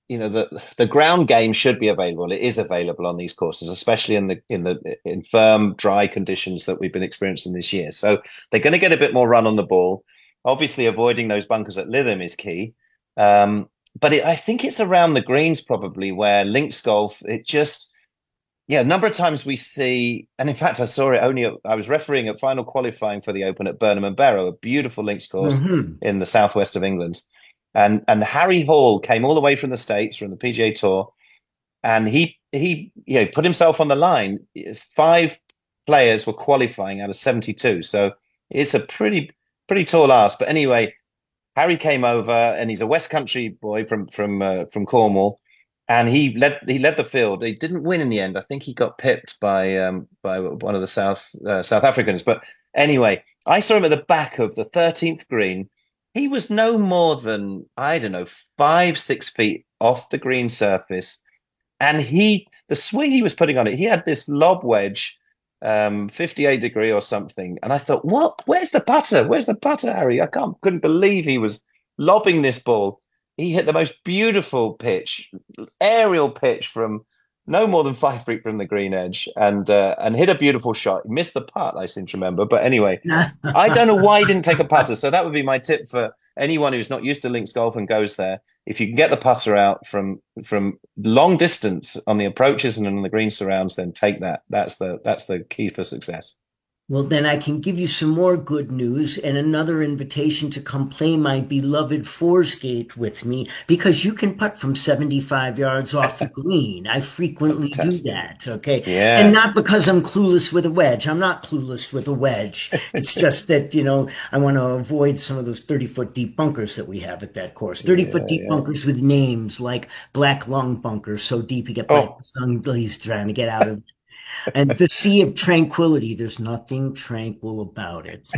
the ground game should be available. It is available on these courses, especially in firm, dry conditions that we've been experiencing this year. So they're going to get a bit more run on the ball. Obviously, avoiding those bunkers at Lytham is key. But I think it's around the greens probably where links golf, it just yeah, a number of times we see, and in fact, I saw it only. I was refereeing at final qualifying for the Open at Burnham and Barrow, a beautiful links course Hmm. in the southwest of England, and Harry Hall came all the way from the States from the PGA Tour, and he put himself on the line. Five players were qualifying out of 72, so it's a pretty tall ask. But anyway, Harry came over, and he's a West Country boy from Cornwall, and he led the field. He didn't win in the end. I think he got pipped by one of the South Africans. But anyway, I saw him at the back of the 13th green. He was no more than, I don't know, 5, 6 feet off the green surface, and the swing he was putting on it, he had this lob wedge, 58 degree or something. And I thought, what? Where's the putter? Where's the putter, Harry? Couldn't believe he was lobbing this ball. He hit the most beautiful pitch, aerial pitch from no more than 5 feet from the green edge, and hit a beautiful shot. He missed the putt, I seem to remember. But anyway, I don't know why he didn't take a putter. So that would be my tip for anyone who's not used to links golf and goes there. If you can get the putter out from long distance on the approaches and on the green surrounds, then take that. That's the key for success. Well, then I can give you some more good news and another invitation to come play my beloved Forsgate with me because you can putt from 75 yards off the green. I frequently do Fantastic. that, okay? And Yeah. not because I'm clueless with a wedge. I'm not clueless with a wedge. It's just that, I want to avoid some of those 30-foot deep bunkers that we have at that course. 30-foot Yeah, deep yeah. bunkers with names like Black Lung Bunker, so deep you get black Oh, stung trying to get out of and the Sea of Tranquility, there's nothing tranquil about it.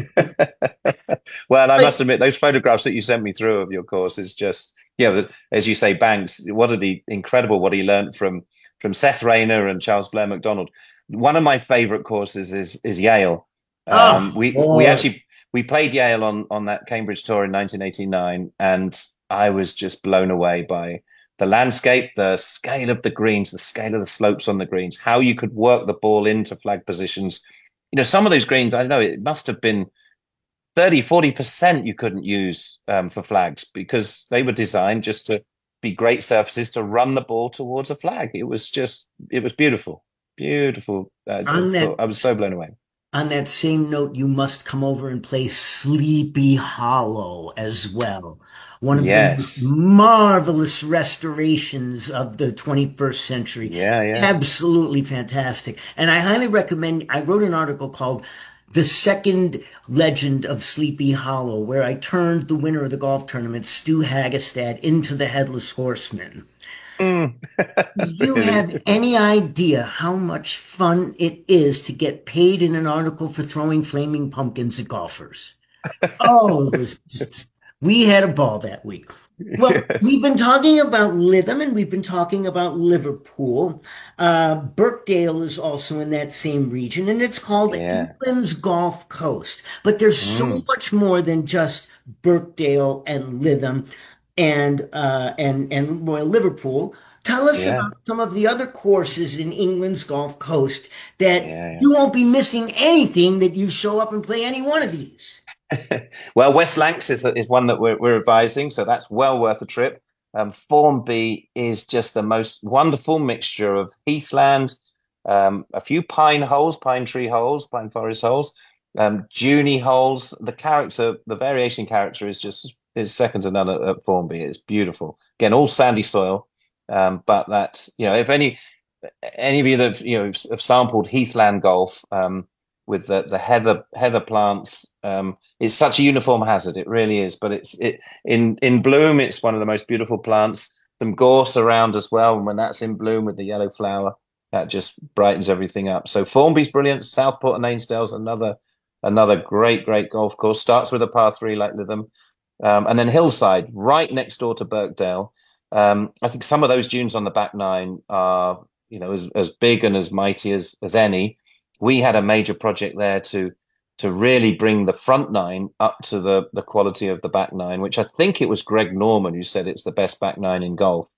well, I must But admit, those photographs that you sent me through of your course is just, as you say, Banks. Incredible what he learned from Seth Rayner and Charles Blair McDonald. One of my favorite courses is Yale. oh We boy, actually we played Yale on that Cambridge tour in 1989, and I was just blown away by the landscape, the scale of the greens, the scale of the slopes on the greens, how you could work the ball into flag positions. Some of those greens, I know it must have been 30, 40% you couldn't use for flags because they were designed just to be great surfaces to run the ball towards a flag. It was beautiful, beautiful. on that I was so blown away. on that same note, you must come over and play Sleepy Hollow as well. One of the most Yes. marvelous restorations of the 21st century. Yeah, yeah. Absolutely fantastic. And I highly recommend, I wrote an article called The Second Legend of Sleepy Hollow, where I turned the winner of the golf tournament, Stu Hagestad, into the Headless Horseman. Mm. You Really. have any idea how much fun it is to get paid in an article for throwing flaming pumpkins at golfers? Oh, it was just, we had a ball that week. Well, we've been talking about Lytham and we've been talking about Liverpool. Birkdale is also in that same region and it's called Yeah. England's Gulf Coast. But there's so Mm. much more than just Birkdale and Lytham and Royal Liverpool. Tell us Yeah. about some of the other courses in England's Gulf Coast that Yeah. you won't be missing anything that you show up and play any one of these. Well, West Lancs is one that we're advising, so that's well worth a trip. Formby is just the most wonderful mixture of heathland, a few pine tree holes, pine forest holes, duney holes. The variation character is second to none at Formby. It's beautiful. Again, all sandy soil, but that's if any of you that have sampled heathland golf, with the heather plants. It's such a uniform hazard. It really is. But in bloom, it's one of the most beautiful plants. Some gorse around as well. And when that's in bloom with the yellow flower, that just brightens everything up. So Formby's brilliant. Southport and Ainsdale's another great golf course. Starts with a par three like Lytham. And then Hillside, right next door to Birkdale. I think some of those dunes on the back nine are, as big and as mighty as any. We had a major project there to really bring the front nine up to the quality of the back nine, which I think it was Greg Norman who said it's the best back nine in golf.